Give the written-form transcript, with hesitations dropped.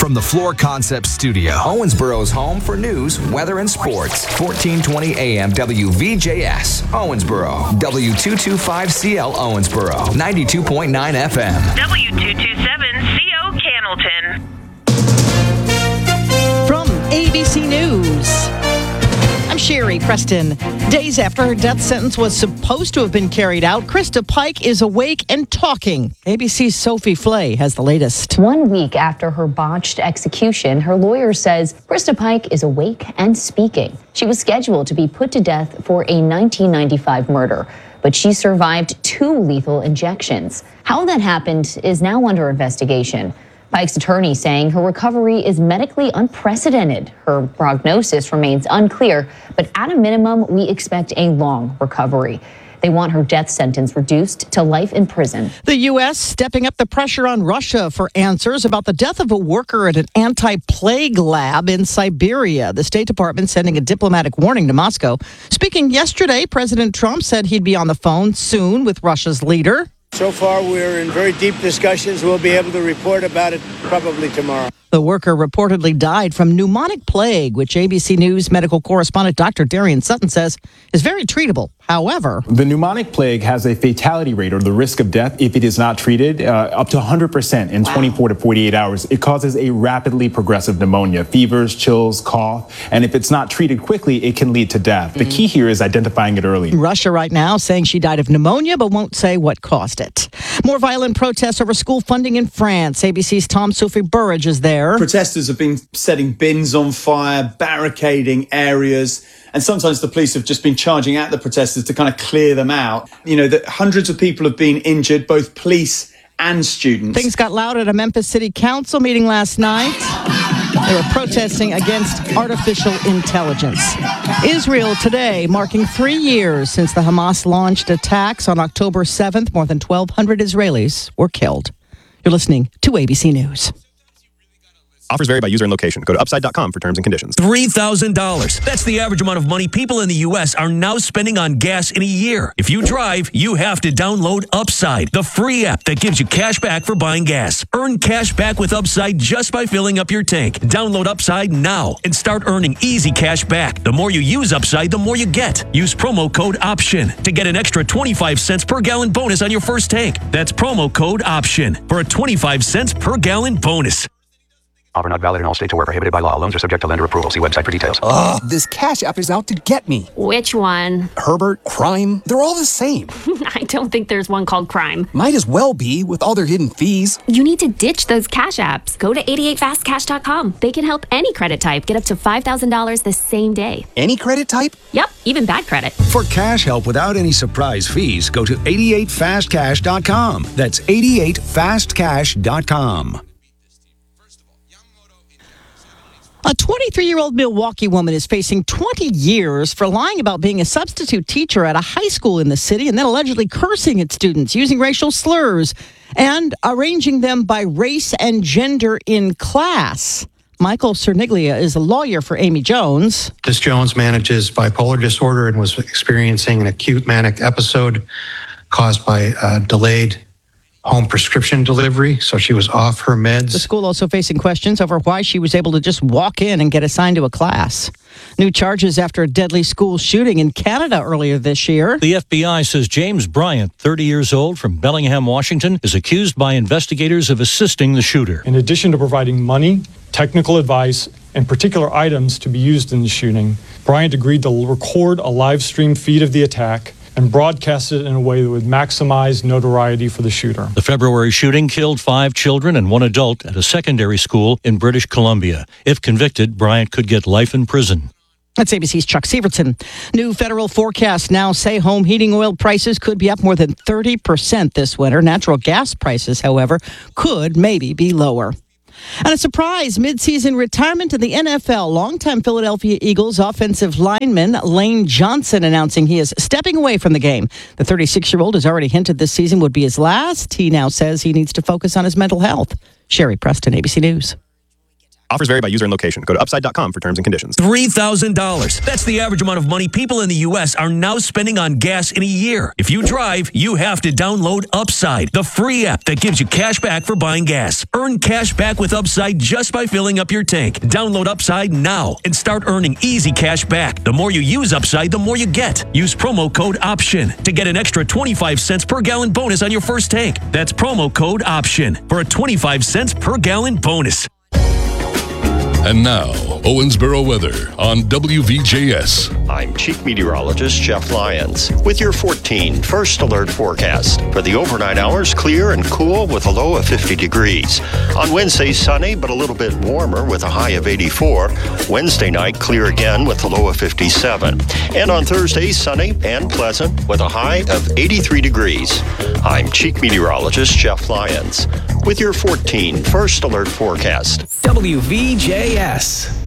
From the Floor Concepts Studio, Owensboro's home for news, weather, and sports. 1420 AM WVJS, Owensboro. W225CL Owensboro. 92.9 FM. W227CO Cannleton. From ABC News, I'm Sherry Preston. Days after her death sentence was supposed to have been carried out, Krista Pike is awake and talking. ABC's Sophie Flay has the latest. 1 week after her botched execution, her lawyer says Krista Pike is awake and speaking. She was scheduled to be put to death for a 1995 murder, but she survived 2 lethal injections. How that happened is now under investigation. Pike's attorney saying her recovery is medically unprecedented. Her prognosis remains unclear, but at a minimum, we expect a long recovery. They want her death sentence reduced to life in prison. The U.S. stepping up the pressure on Russia for answers about the death of a worker at an anti-plague lab in Siberia. The State Department sending a diplomatic warning to Moscow. Speaking yesterday, President Trump said he'd be on the phone soon with Russia's leader. So far, we're in very deep discussions. We'll be able to report about it probably tomorrow. The worker reportedly died from pneumonic plague, which ABC News medical correspondent Dr. Darian Sutton says is very treatable. However, the pneumonic plague has a fatality rate, or the risk of death, if it is not treated, up to 100% in 24 to 48 hours. It causes a rapidly progressive pneumonia, fevers, chills, cough, and if it's not treated quickly, it can lead to death. The key here is identifying it early. Russia right now saying she died of pneumonia, but won't say what caused it. More violent protests over school funding in France. ABC's Tom Sophie Burridge is there. Protesters have been setting bins on fire, barricading areas, and sometimes the police have just been charging at the protesters to kind of clear them out. You know, that hundreds of people have been injured, both police and students. Things got loud at a Memphis City Council meeting last night. They were protesting against artificial intelligence. Israel today marking 3 years since the Hamas launched attacks on October 7th. More than 1,200 Israelis were killed. You're listening to ABC News. Offers vary by user and location. Go to upside.com for terms and conditions. $3,000. That's the average amount of money people in the U.S. are now spending on gas in a year. If you drive, you have to download Upside, the free app that gives you cash back for buying gas. Earn cash back with Upside just by filling up your tank. Download Upside now and start earning easy cash back. The more you use Upside, the more you get. Use promo code OPTION to get an extra 25 cents per gallon bonus on your first tank. That's promo code OPTION for a 25 cents per gallon bonus. Offer not valid in all states or where prohibited by law. Loans are subject to lender approval. See website for details. Ugh, this Cash App is out to get me. Which one? Herbert, Crime, they're all the same. I don't think there's one called Crime. Might as well be with all their hidden fees. You need to ditch those Cash Apps. Go to 88fastcash.com. They can help any credit type get up to $5,000 the same day. Any credit type? Yep, even bad credit. For cash help without any surprise fees, go to 88fastcash.com. That's 88fastcash.com. A 23-year-old Milwaukee woman is facing 20 years for lying about being a substitute teacher at a high school in the city and then allegedly cursing at students, using racial slurs, and arranging them by race and gender in class. Michael Cerniglia is a lawyer for Amy Jones. Ms. Jones manages bipolar disorder and was experiencing an acute manic episode caused by delayed home prescription delivery, so she was off her meds. The school also facing questions over why she was able to just walk in and get assigned to a class. New charges after a deadly school shooting in Canada earlier this year. The FBI says James Bryant, 30 years old, from Bellingham, Washington, is accused by investigators of assisting the shooter. In addition to providing money, technical advice, and particular items to be used in the shooting, Bryant agreed to record a live stream feed of the attack and broadcast it in a way that would maximize notoriety for the shooter. The February shooting killed 5 children and 1 adult at a secondary school in British Columbia. If convicted, Bryant could get life in prison. That's ABC's Chuck Severson. New federal forecasts now say home heating oil prices could be up more than 30% this winter. Natural gas prices, however, could maybe be lower. And a surprise midseason retirement in the NFL. Longtime Philadelphia Eagles offensive lineman Lane Johnson announcing he is stepping away from the game. The 36-year-old has already hinted this season would be his last. He now says he needs to focus on his mental health. Sherry Preston, ABC News. Offers vary by user and location. Go to upside.com for terms and conditions. $3,000. That's the average amount of money people in the U.S. are now spending on gas in a year. If you drive, you have to download Upside, the free app that gives you cash back for buying gas. Earn cash back with Upside just by filling up your tank. Download Upside now and start earning easy cash back. The more you use Upside, the more you get. Use promo code OPTION to get an extra 25 cents per gallon bonus on your first tank. That's promo code OPTION for a 25 cents per gallon bonus. And now, Owensboro weather on WVJS. I'm Chief Meteorologist Jeff Lyons with your 14 first alert forecast. For the overnight hours, clear and cool with a low of 50 degrees. On Wednesday, sunny but a little bit warmer with a high of 84. Wednesday night, clear again with a low of 57. And on Thursday, sunny and pleasant with a high of 83 degrees. I'm Chief Meteorologist Jeff Lyons with your 14 first alert forecast. WVJS.